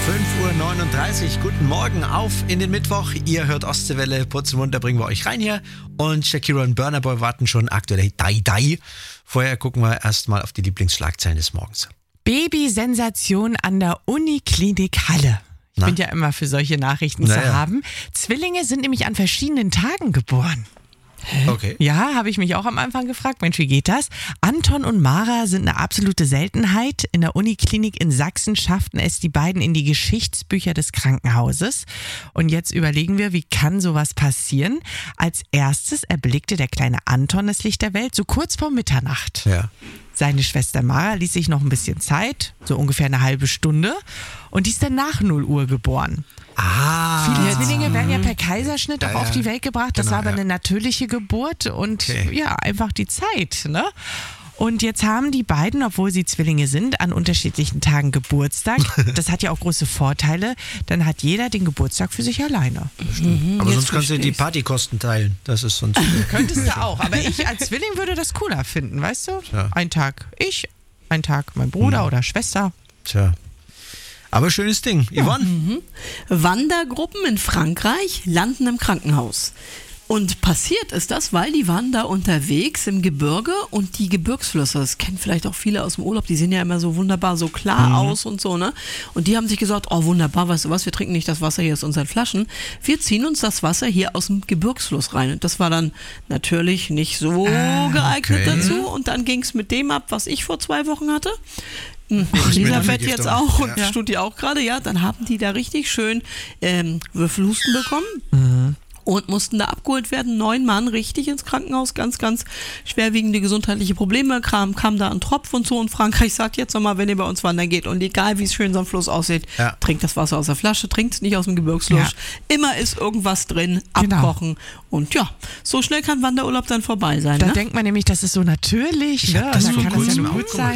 5:39 Uhr, guten Morgen auf in den Mittwoch. Ihr hört Ostseewelle, Putz und Wunder bringen wir euch rein hier. Und Shakira und Burna Boy warten schon aktuell Die. Vorher gucken wir erstmal auf die Lieblingsschlagzeilen des Morgens. Baby-Sensation an der Uniklinik Halle. Ich bin ja immer für solche Nachrichten zu haben. Zwillinge sind nämlich an verschiedenen Tagen geboren. Okay. Ja, habe ich mich auch am Anfang gefragt. Mensch, wie geht das? Anton und Mara sind eine absolute Seltenheit. In der Uniklinik in Sachsen schafften es die beiden in die Geschichtsbücher des Krankenhauses. Und jetzt überlegen wir, wie kann sowas passieren? Als erstes erblickte der kleine Anton das Licht der Welt so kurz vor Mitternacht. Ja. Seine Schwester Mara ließ sich noch ein bisschen Zeit, so ungefähr eine halbe Stunde. Und die ist dann nach 0 Uhr geboren. Viele Zwillinge werden ja per Kaiserschnitt auch auf die Welt gebracht. Das war aber eine natürliche Geburt und einfach die Zeit, ne? Und jetzt haben die beiden, obwohl sie Zwillinge sind, an unterschiedlichen Tagen Geburtstag. Das hat ja auch große Vorteile. Dann hat jeder den Geburtstag für sich alleine. Aber sonst kannst du die Partykosten teilen. Das ist sonst. Könntest du auch. Aber ich als Zwilling würde das cooler finden, weißt du? Ja. Ein Tag ich, ein Tag mein Bruder oder Schwester. Tja. Aber schönes Ding. Yvonne? Wandergruppen in Frankreich landen im Krankenhaus. Und passiert ist das, weil die waren da unterwegs im Gebirge und die Gebirgsflüsse, das kennen vielleicht auch viele aus dem Urlaub, die sehen ja immer so wunderbar, so klar aus und so, ne? Und die haben sich gesagt, oh wunderbar, weißt du was, wir trinken nicht das Wasser hier aus unseren Flaschen, wir ziehen uns das Wasser hier aus dem Gebirgsfluss rein. Und das war dann natürlich nicht so geeignet dazu. Und dann ging es mit dem ab, was ich vor 2 Wochen hatte. Lisa fährt jetzt auch und studiert auch gerade, dann haben die da richtig schön Würfelhusten bekommen. Und mussten da abgeholt werden. 9 Mann richtig ins Krankenhaus, ganz, ganz schwerwiegende gesundheitliche Probleme, kam da ein Tropf und so. Und Frankreich sagt jetzt nochmal, wenn ihr bei uns wandern geht und egal wie es schön so ein Fluss aussieht, trinkt das Wasser aus der Flasche, trinkt es nicht aus dem Gebirgsfluss. Ja. Immer ist irgendwas drin, abkochen. Und so schnell kann Wanderurlaub dann vorbei sein. Da denkt man nämlich, das ist so natürlich. Ich habe das vor kann das ja kurzem nur gut sein.